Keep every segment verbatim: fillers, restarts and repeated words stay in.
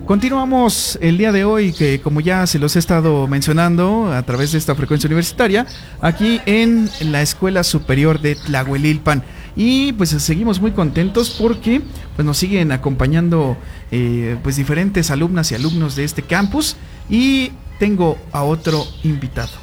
Continuamos el día de hoy, que como ya se los he estado mencionando a través de esta frecuencia universitaria, aquí en la Escuela Superior de Tlahuelilpan. Y pues seguimos muy contentos porque pues nos siguen acompañando eh, pues diferentes alumnas y alumnos de este campus. Y tengo a otro invitado.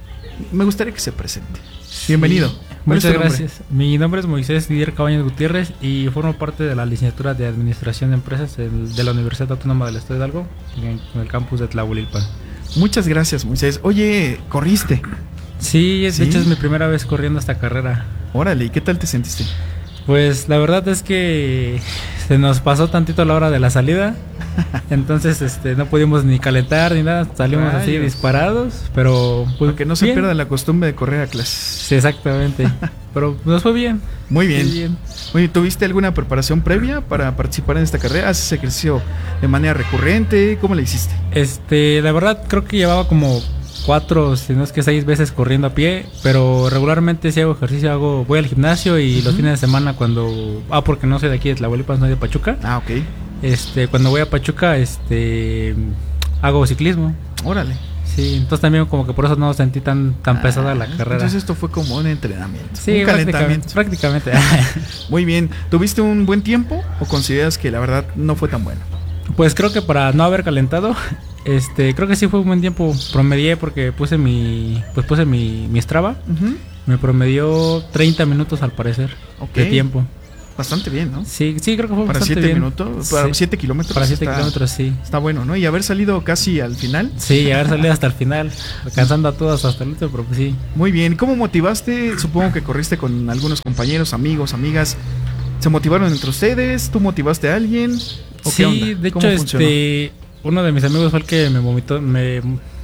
Me gustaría que se presente. Bienvenido. Sí, muchas gracias. Mi nombre es Moisés Didier Cabañas Gutiérrez y formo parte de la licenciatura de Administración de Empresas de la Universidad Autónoma del Estado de Hidalgo, en el campus de Tlahuelilpan. Muchas gracias, Moisés. Oye, ¿corriste? Sí, de ¿Sí? hecho es mi primera vez corriendo esta carrera. Órale, ¿y qué tal te sentiste? Pues la verdad es que se nos pasó tantito la hora de la salida. Entonces este no pudimos ni calentar ni nada, salimos Rayos. así disparados, pero pues, porque no se bien. pierda la costumbre de correr a clases. Sí, exactamente. Pero nos fue bien. Muy bien. Muy bien. Oye, ¿tuviste alguna preparación previa para participar en esta carrera? ¿Haces ejercicio de manera recurrente? ¿Cómo le hiciste? Este, la verdad creo que llevaba como cuatro, si no es que seis veces corriendo a pie, pero regularmente si hago ejercicio, hago voy al gimnasio y uh-huh. los fines de semana cuando ah porque no soy de aquí de Tlahuelilpan, soy de Pachuca. Ah, ok. Este, cuando voy a Pachuca, este, hago ciclismo. Órale. Sí, entonces también como que por eso no sentí tan tan ah, pesada la carrera. Entonces esto fue como un entrenamiento, sí, un calentamiento. Prácticamente. Muy bien. ¿Tuviste un buen tiempo o consideras que la verdad no fue tan bueno? Pues creo que para no haber calentado, este, creo que sí fue un buen tiempo. Promedié porque puse mi, pues puse mi, mi Strava. Uh-huh. Me promedió treinta minutos al parecer okay. de tiempo. Bastante bien, ¿no? Sí, sí, creo que fue para bastante siete bien. minutos, para siete kilómetros. Para siete kilómetros, sí. Está bueno, ¿no? Y haber salido casi al final. Sí, haber salido hasta el final, alcanzando a todos hasta el último, pero pues sí. Muy bien. ¿Cómo motivaste? Supongo que corriste con algunos compañeros, amigos, amigas. ¿Se motivaron entre ustedes? ¿Tú motivaste a alguien? ¿O sí, qué onda? de hecho, este, uno de mis amigos fue el que me vomitó, me,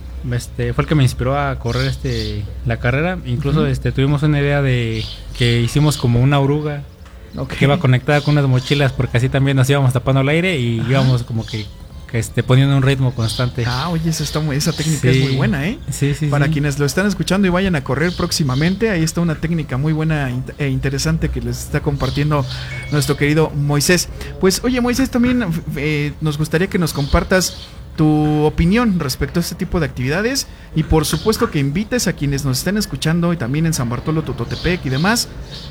este, fue el que me inspiró a correr este la carrera. Incluso, uh-huh. este, tuvimos una idea de que hicimos como una oruga. Okay. Que iba conectada con unas mochilas porque así también nos íbamos tapando el aire y Ajá. íbamos como que, que este, poniendo un ritmo constante. Ah, oye, esa, está muy, esa técnica sí. es muy buena, ¿eh? Sí, sí, Para sí. quienes lo están escuchando y vayan a correr próximamente, ahí está una técnica muy buena e interesante que les está compartiendo nuestro querido Moisés. Pues, oye, Moisés, también eh, nos gustaría que nos compartas tu opinión respecto a este tipo de actividades y por supuesto que invites a quienes nos estén escuchando y también en San Bartolo, Tototepec y demás,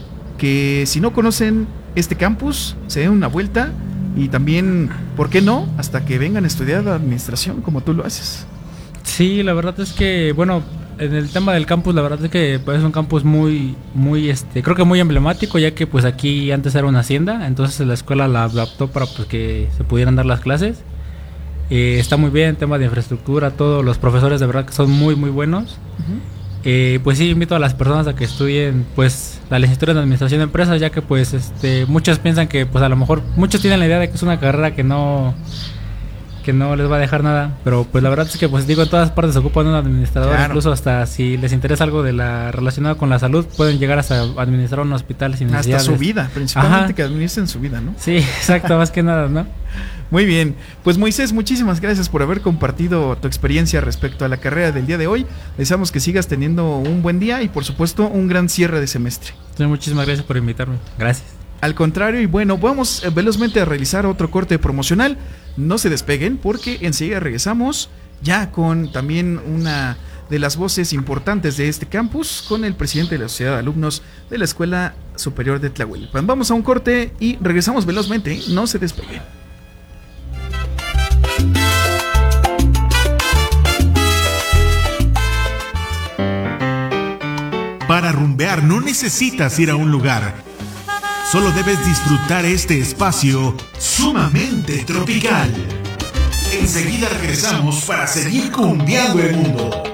que si no conocen este campus, se den una vuelta y también, ¿por qué no? Hasta que vengan a estudiar la administración como tú lo haces. Sí, la verdad es que, bueno, en el tema del campus, la verdad es que pues, es un campus muy, muy, este, creo que muy emblemático, ya que pues aquí antes era una hacienda, entonces la escuela la adaptó para pues, que se pudieran dar las clases. Eh, está muy bien, tema de infraestructura, todos los profesores de verdad que son muy, muy buenos. Uh-huh. Eh, pues sí, invito a las personas a que estudien pues la licenciatura en Administración de Empresas, ya que pues este muchos piensan que pues a lo mejor muchos tienen la idea de que es una carrera que no que no les va a dejar nada, pero pues la verdad es que pues digo en todas partes se ocupan un administrador, claro. Incluso hasta si les interesa algo de la relacionado con la salud pueden llegar hasta administrar un hospital sin necesidad hasta su vida, principalmente Ajá. que administren su vida, ¿no? Sí, exacto, más que nada, ¿no? Muy bien, pues Moisés, muchísimas gracias por haber compartido tu experiencia respecto a la carrera del día de hoy. Deseamos que sigas teniendo un buen día y por supuesto un gran cierre de semestre. Sí, muchísimas gracias por invitarme, gracias. Al contrario, y bueno, vamos eh, velozmente a realizar otro corte promocional. No se despeguen porque enseguida regresamos ya con también una de las voces importantes de este campus, con el presidente de la Sociedad de Alumnos de la Escuela Superior de Tlahuelilpan. Vamos a un corte y regresamos velozmente, ¿eh? No se despeguen. Para rumbear no necesitas ir a un lugar. Solo debes disfrutar este espacio sumamente tropical. Enseguida regresamos para seguir cumbiando el mundo.